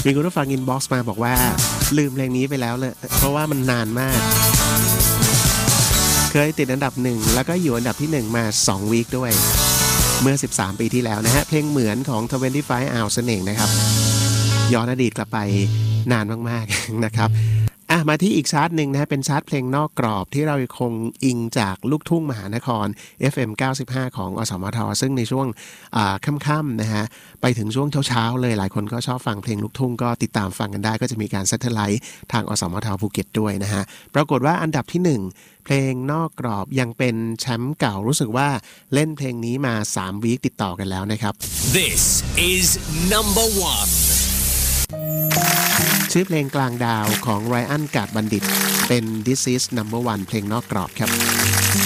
มีคุณผู้ฟังอินบ็อกซ์มาบอกว่าลืมเพลงนี้ไปแล้วเลยเพราะว่ามันนานมากเคยติดอันดับ1แล้วก็อยู่อันดับที่1มา2วีคด้วยเมื่อ13ปีที่แล้วนะฮะเพลงเหมือนของ25 Hours นั่นเองนะครับย้อนอดีตกลับไปนานมากๆนะครับมาที่อีกชาร์ตหนึ่งนะฮะเป็นชาร์ตเพลงนอกกรอบที่เราคงอิงจากลูกทุ่งมหานคร FM 95 ของอสมทซึ่งในช่วงค่ำๆนะฮะไปถึงช่วงเช้าๆเลยหลายคนก็ชอบฟังเพลงลูกทุ่งก็ติดตามฟังกันได้ก็จะมีการแซทเทอร์ไลท์ทางอสมทภูเก็ตด้วยนะฮะปรากฏว่าอันดับที่1เพลงนอกกรอบยังเป็นแชมป์เก่ารู้สึกว่าเล่นเพลงนี้มา3วีคติดต่อกันแล้วนะครับ This is number one ชื่อเพลงกลางดาวของไรอัน กาดบัณฑิตเป็น This is number one เพลงนอกกรอบครับ